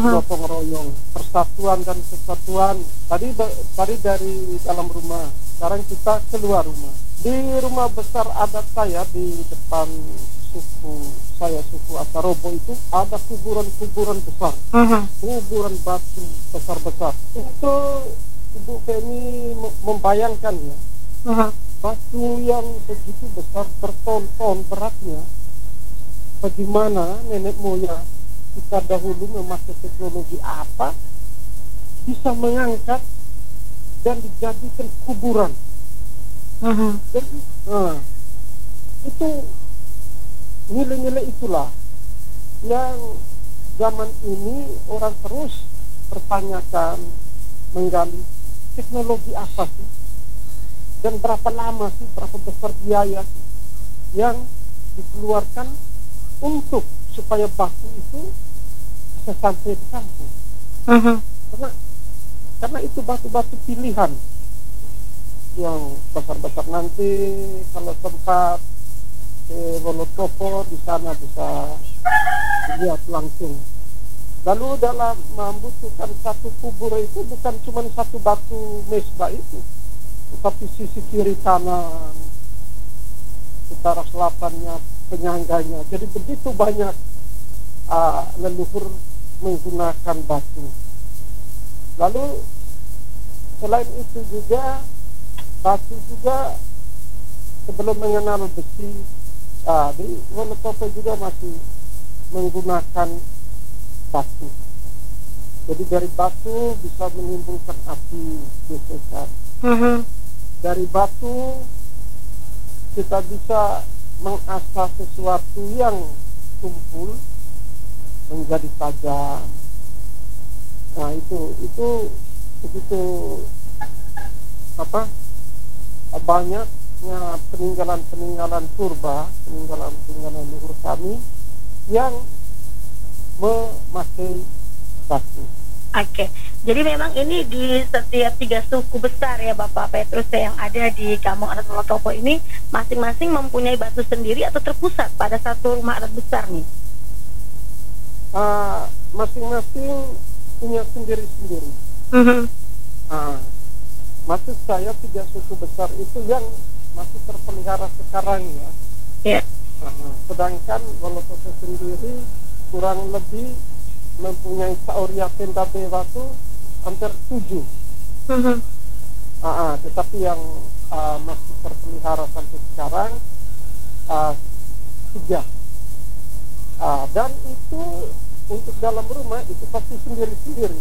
gotong royong, persatuan dan kesatuan. Tadi dari dalam rumah, sekarang kita keluar rumah. Di rumah besar adat saya di depan suku saya, suku Atarobo itu ada kuburan-kuburan besar, kuburan batu besar-besar. Itu Ibu Feni membayangkan ya, batu yang begitu besar berton-ton beratnya, bagaimana nenek moyang kita dahulu memakai teknologi apa bisa mengangkat dan dijadikan kuburan. Jadi itu nilai-nilai itulah yang zaman ini orang terus pertanyakan, menggali teknologi apa sih dan berapa lama sih, berapa besar biaya sih yang dikeluarkan untuk supaya batu itu bisa sampai di kampung. Karena itu batu-batu pilihan yang besar-besar. Nanti kalau sempat ke Wonosobo di sana bisa lihat langsung. Lalu dalam membutuhkan satu kubur itu bukan cuma satu batu mesbah itu, tetapi sisi kiri kanan, utara selatannya, penyangganya. Jadi begitu banyak leluhur menggunakan batu. Lalu selain itu juga batu juga sebelum mengenal besi, di Wonosobo juga masih menggunakan batu. Jadi dari batu bisa menimbulkan api gesekan. Dari batu kita bisa mengasah sesuatu yang tumpul menjadi tajam. Nah itu begitu banyaknya peninggalan purba, peninggalan leluhur kami yang memakai batu. Oke, jadi memang ini di setiap 3 suku besar ya Bapak Petrus yang ada di Kampung Adat Wonosobo ini masing-masing mempunyai batu sendiri atau terpusat pada satu rumah adat besar nih? Masing-masing punya sendiri-sendiri. Maksud saya 3 suku besar itu yang masih terpelihara sekarang ya. Yeah. Sedangkan Wonosobo sendiri kurang lebih mempunyai Sauria Tenda Batu hampir 7. Tetapi yang masih terpelihara sampai sekarang 3. Dan itu untuk dalam rumah itu pasti sendiri-sendiri.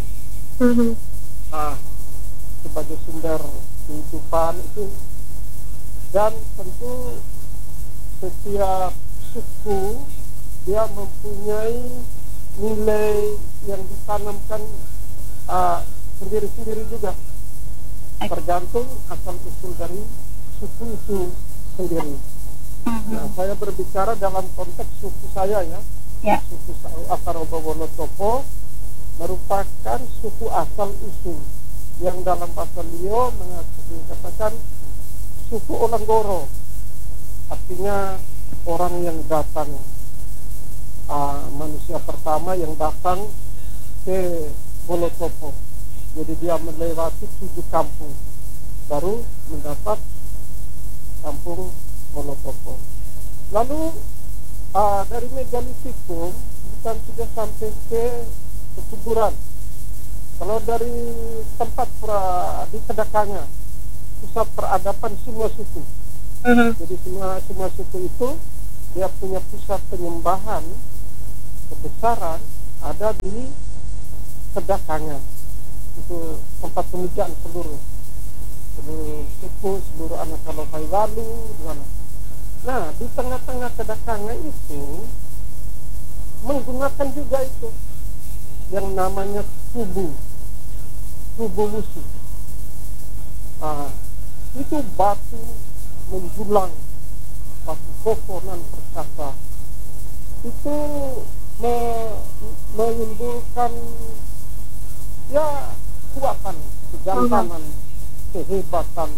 Sebagai sumber kehidupan itu, dan tentu setiap suku dia mempunyai nilai yang ditanamkan sendiri-sendiri juga, tergantung asal usul dari suku itu sendiri. Nah, saya berbicara dalam konteks suku saya ya. Suku Atarobo Wonosobo merupakan suku asal usul yang dalam bahasa Lio dikatakan suku Olanggoro, artinya orang yang datang, manusia pertama yang datang ke Wonosobo. Jadi dia melewati 7 kampung baru mendapat kampung Wonosobo. Lalu dari megalitikum bukan sudah sampai ke kuburan. Kalau dari tempat di Kedakanga, pusat peradaban semua suku. Jadi semua suku itu dia punya pusat penyembahan kebesaran ada di Kedakanga. Itu tempat pemujaan seluruh suku, seluruh anak Kalofai Walu di sana. Nah, di tengah-tengah Kedakanga itu menggunakan juga itu yang namanya tubuh musuh. Itu batu menjulang, batu kokonan perkasa. Itu menimbulkan ya kuatan, kejantanan, kehebatan.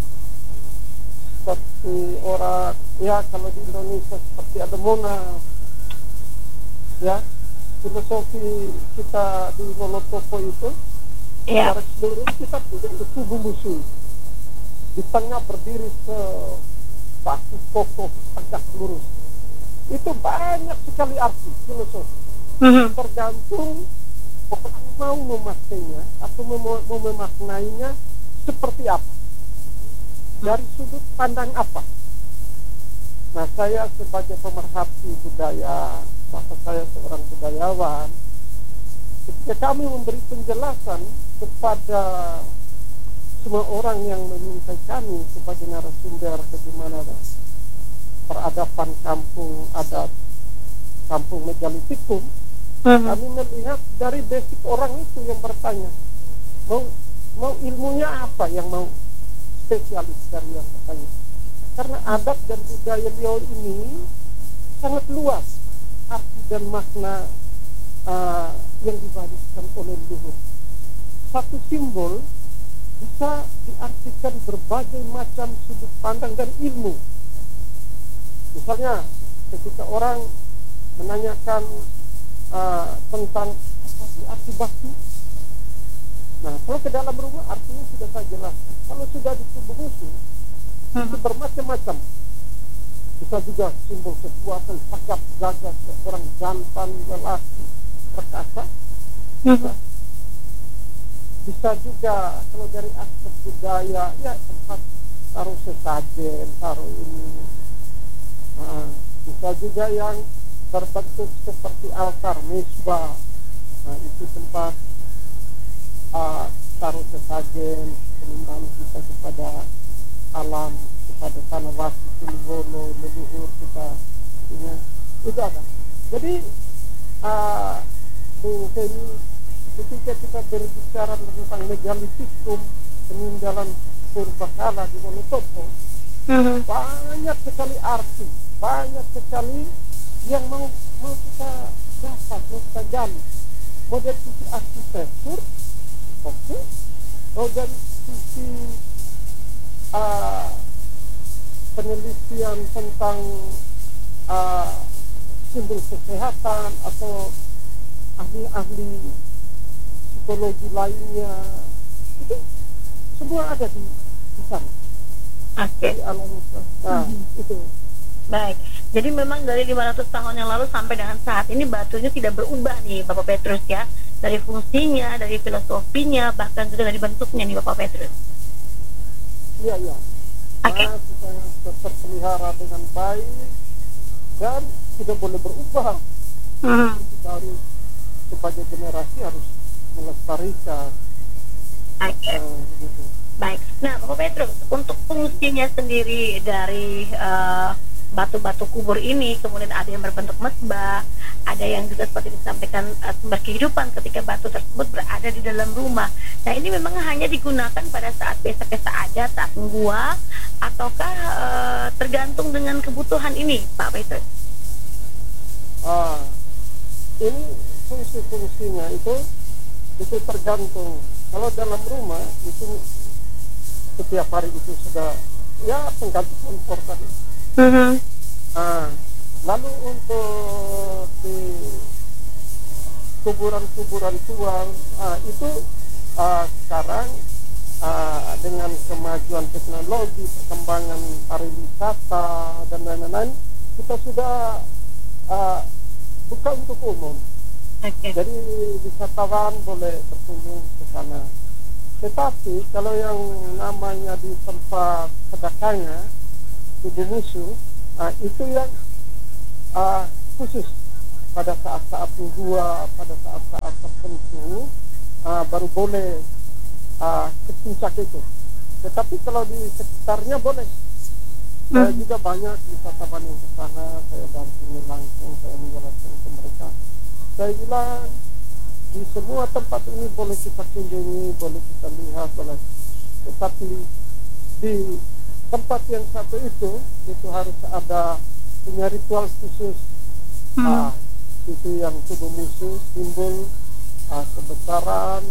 Seperti orang ya kalau di Indonesia seperti ada Monas ya, filosofi kita di Wonosobo itu, secara keseluruhan kita punya tubuh musuh. Di tengah berdiri sebatu kokoh tegak lurus. Itu banyak sekali arti filosofi. Tergantung orang mau memakainya atau mau memaknainya seperti apa, dari sudut pandang apa. Nah, saya sebagai pemerhati budaya, bahkan saya seorang budayawan, ketika kami memberi penjelasan kepada semua orang yang meminta kami sebagai narasumber bagaimana peradaban kampung adat, kampung megalitikum, kami melihat dari basic orang itu yang bertanya, mau ilmunya apa, yang mau spesialis dari yang bertanya. Karena adat dan budaya beliau ini sangat luas arti dan makna yang dibariskan oleh leluhur. Satu simbol bisa diartikan berbagai macam sudut pandang dan ilmu. Misalnya ketika orang menanyakan tentang apa sih arti batu, nah kalau ke dalam rumah artinya sudah saya jelaskan. Kalau sudah di tubuh musuh itu bermacam-macam. Bisa juga simbol kekuatan, tegap gagah, seorang jantan lelaki perkasa. Bisa juga kalau dari aspek budaya, ya tempat taruh sesajen, taruh ini. Bisa juga yang berbentuk seperti altar, mesbah. Itu tempat taruh sesajen, penyembahan kita kepada alam, kepada tanah wasi, Siliwono, leluhur kita punya. Itu ada. Jadi Bung Heni, ketika kita berbicara tentang megalitikum, peninggalan purbakala di Wonosobo, banyak sekali arti, banyak sekali yang mau kita dapat, mau kita gali. Mau dari sisi arsitektur, oke. Mau dari sisi penelitian tentang simbol kesehatan atau ahli-ahli psikologi lainnya, itu semua ada di sana. Oke. Itu. Baik. Jadi memang dari 500 tahun yang lalu sampai dengan saat ini batunya tidak berubah nih Bapak Petrus ya. Dari fungsinya, dari filosofinya, bahkan juga dari bentuknya nih Bapak Petrus. Iya. Oke. Kita terpelihara dengan baik dan tidak boleh berubah. Kita harus sebagai generasi harus melestarikan. Oke. Gitu. Baik. Nah, Bapak Petrus, untuk fungsinya sendiri dari batu-batu kubur ini, kemudian ada yang berbentuk mesbah, ada yang juga seperti disampaikan sumber kehidupan ketika batu tersebut berada di dalam rumah. Nah, ini memang hanya digunakan pada saat pesta-pesta adat, saat gua, ataukah tergantung dengan kebutuhan ini, Pak Petrus? Ini fungsi-fungsinya itu tergantung. Kalau dalam rumah itu setiap hari itu sudah ya pengganti kompor tadi. Lalu untuk di kuburan-kuburan tua itu sekarang dengan kemajuan teknologi, perkembangan pariwisata dan lain-lain, kita sudah buka untuk umum. Jadi wisatawan boleh berkunjung ke sana. Tetapi kalau yang namanya di tempat sedekahnya tubuh musuh, itu yang khusus pada saat-saat gua, pada saat-saat tertentu baru boleh ke puncak itu. Tetapi kalau di sekitarnya boleh. Saya juga banyak wisatawan yang ke sana, saya dampingi langsung, saya menjelaskan ke mereka. Saya bilang di semua tempat ini boleh kita kunjungi, boleh kita lihat, boleh. Tetapi di tempat yang satu itu harus ada punya ritual khusus. Itu yang tubuh musuh, simbol kebesaran,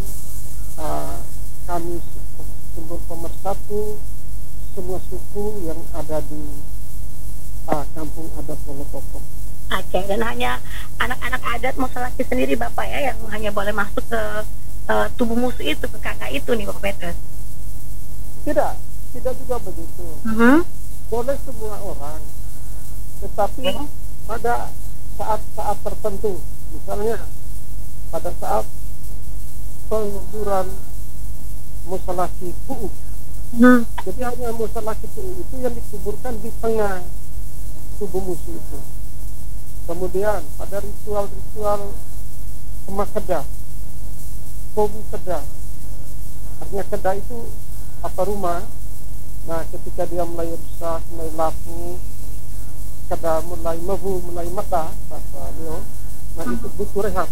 kami simbol pemersatu semua suku yang ada di kampung adat Wonosobo. Oke, dan hanya anak-anak adat Mosolaki sendiri Bapak ya yang hanya boleh masuk ke tubuh musuh itu, ke kakak itu nih Bapak Petrus? Tidak, tidak juga begitu. Boleh semua orang, tetapi pada saat-saat tertentu, misalnya pada saat penguburan Mosolaki Pu'u. Jadi hanya Mosolaki Pu'u itu yang dikuburkan di tengah tubuh musuh itu. Kemudian pada ritual-ritual kemak kedah, kobu kedah, artinya kedah itu apa rumah. Nah ketika dia mulai rusak, mulai lapuk, kedah mulai mebu, mulai mata, bahasa Leo, nah itu butuh rehab.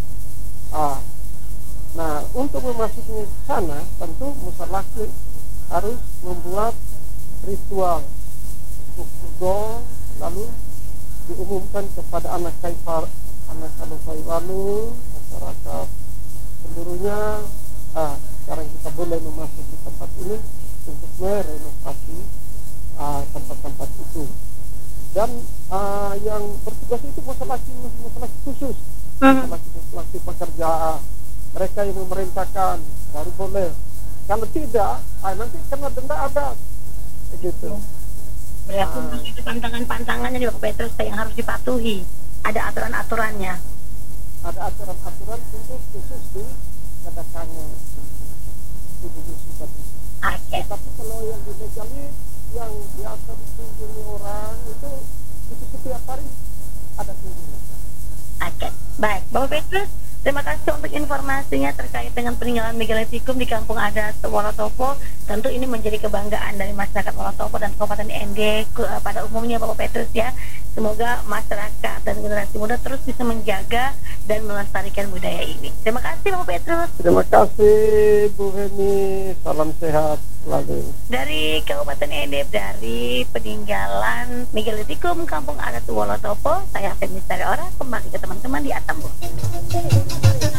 Nah untuk memasuki sana tentu Mosolaki harus membuat ritual kukudo, lalu diumumkan kepada anak Kalupaiwalu, masyarakat seluruhnya. Sekarang kita boleh memasuki tempat ini untuk merenovasi tempat-tempat itu. Dan yang bertugas itu Mosolaki khusus, Mosolaki pekerja, mereka yang memerintahkan baru boleh. Kalau tidak, nanti kena denda adat, begitu. Berarti itu pantangan-pantangannya di Bapak Petrus yang harus dipatuhi. Ada aturan-aturannya. Ada aturan-aturan khusus di kadakannya tubuh musuh tadi. Tapi kalau yang di legalis, yang biasa dikunjungi orang itu setiap hari ada kunjungan. Baik, Bapak Petrus, terima kasih untuk informasinya terkait dengan peninggalan megalitikum di Kampung Adat Wolotopo. Tentu ini menjadi kebanggaan dari masyarakat Wolotopo dan Kabupaten ND pada umumnya Bapak Petrus ya. Semoga masyarakat dan generasi muda terus bisa menjaga dan melestarikan budaya ini. Terima kasih Bapak Petrus. Terima kasih Bu Heni, salam sehat selalu. Dari Kabupaten ND, dari peninggalan megalitikum Kampung Adat Wolotopo, saya Femi Sariora, kembali ke teman-teman di Atambua.